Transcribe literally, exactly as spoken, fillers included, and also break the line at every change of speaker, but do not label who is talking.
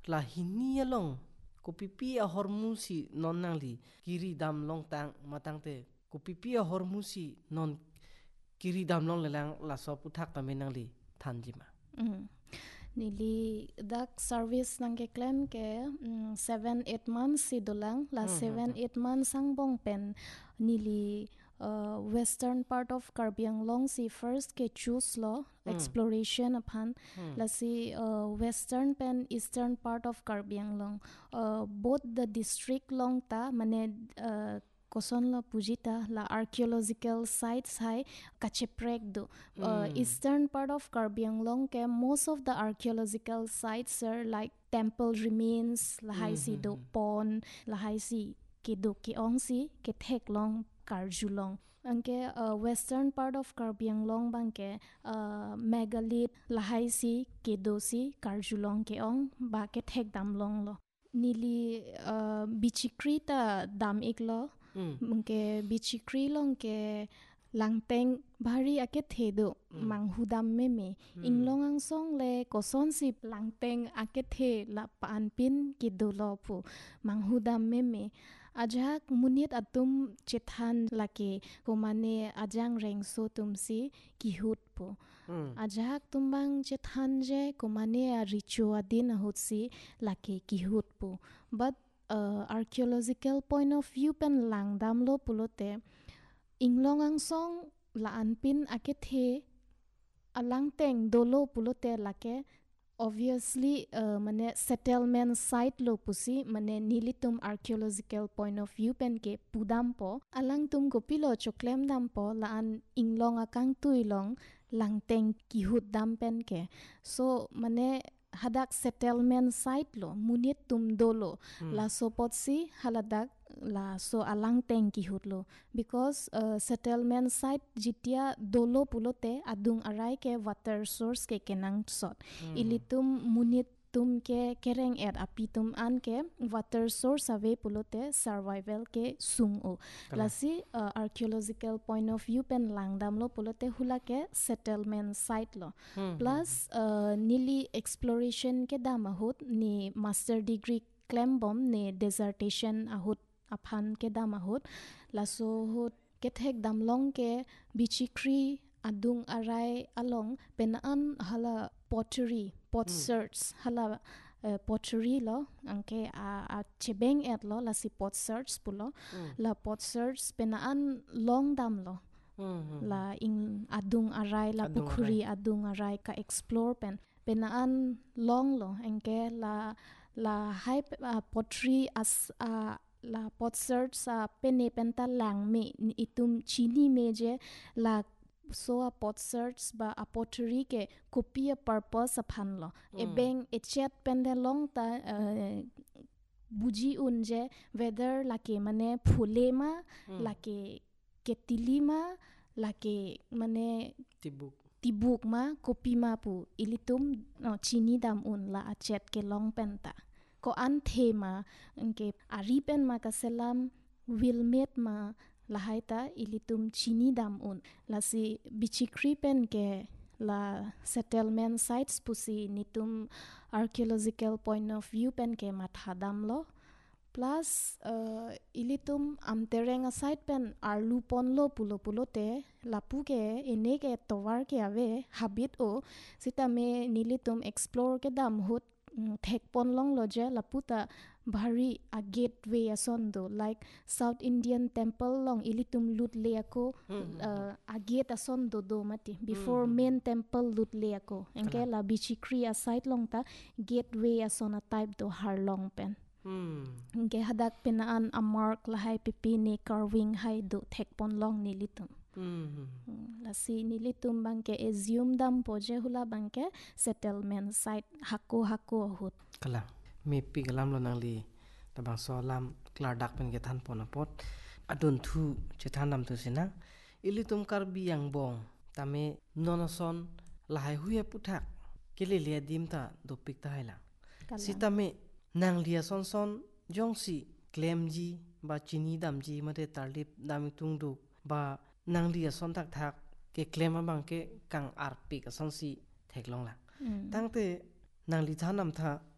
la hinia long ko pipi a hormusi non nang li kiri dam long tang matang te ko pipi a hormusi non kiri dam long lelang la so puthak ta menang li thanjima
mm. Nili dak service nang ke claim ke um, seven eight months si dolang la
hmm,
seven
hmm,
eight months sang bong pen nili uh, western part of Karbi Anglong si first ke choose lo
hmm.
exploration upon
hmm.
la si uh, western pen eastern part of Karbi Anglong uh, both the district long ta mane uh, koson la pujita la archaeological sites hai kacheprek do uh,
mm.
eastern part of Karbi Anglong ke most of the archaeological sites are like temple remains la hai si do pon la hai si ke do ki ong si ke thek long Karjulong anke uh, western part of Karbi Anglong bangke uh, megalith la hai si ke do si Karjulong ke ong ba ke thek dam long lo nili uh, bichikri ta dam iklo mungke bichikri long ke langteng bhari ake thedo manghudam me me inglong ang song le koson sip langteng ake the la panpin kidolo pu manghudam me me ajak munit atum chethan lake komane ajang rengso tumsi kihut pu ajak tumbang chethan je komane richo adin hutsi lake kihut pu but uh, archaeological point of view pen langdam lo pulote inglong ang song la anpin ake the alang teng dolo pulote lake obviously uh, mane settlement site lo pusi mane nilitum archaeological point of view pen ke pudam po alang tum gopilo choklem dam po la an inglong akang tuilong langteng kihut dam pen ke so mane hadak settlement site lo munit tum dolo hmm. la sopot si haladak la so alang teng kihut lo because uh, settlement site jitia dolo pulote adung arai ke water source ke kenang sot hmm. ilitum munit tum ke kereng et api tum an ke water source ave pulote survival ke sung o lasi uh, archaeological point of view pen langdam lo pulote hula ke settlement site lo hmm. plus uh, nili exploration ke dam ahut ni master degree claim bom ni dissertation ahut aphan ke dam ahut laso hut ke thek dam long ke bichikri adung arai along penan hala pottery pot hmm. search hala uh, pottery lo angke a, a chebeng et lo la si pot search pulo hmm. la pot search penaan long dam lo hmm. la ing adung arai la adung pukhuri arai. Adung arai ka explore pen penaan long lo angke la la high uh, pottery as uh, la pot search sa uh, pene penta lang me itum chini meje la so a pot search ba a pottery ke copy a purpose aphan lo mm. e beng e chat pende long ta uh, buji unje whether lake mane phule ma mm. lake ketili ma lake mane
tibuk
tibuk ma copy ma pu ilitum no, chini dam un la a chat ke long penta ko an thema ke ari pen ma kaselam wilmate ma lahaita ilitum chini dam un la si bichikri pen ke la settlement sites pusi nitum archaeological point of view pen ke mathadam lo plus uh, ilitum amtereng site pen arlu pon lo pulo pulote lapu ke ene ke towar ke ave habit o sita me nilitum explore ke dam hut thek pon long loje laputa bhari a gateway asondo like South Indian temple long ilitum lut leako mm-hmm. uh, a gate asondo do mati before mm-hmm. main temple lut leako enke la bichikri a site long ta gateway asona type do har long pen mm. Ge hadak penaan a mark la hai pipi ni carving hai do thek pon long nilitum mm-hmm. lasi nilitum bangke assume dam poje hula bangke settlement site hako hako hut
kala me pi galam lo nang li tabang so lam kladak pen ke than pon pot adun thu che thanam tu sina ilitum Karbi Angbong tame nonoson lahai huye puthak kele le dim ta dopik ta haila sitame nang lia son son jongsi claim ji ba chini dam ji mate tarlip dami tung du ba nang lia son tak thak ke claim bang ke kang rp ka son si thek long la mm. tangte nang li thanam tha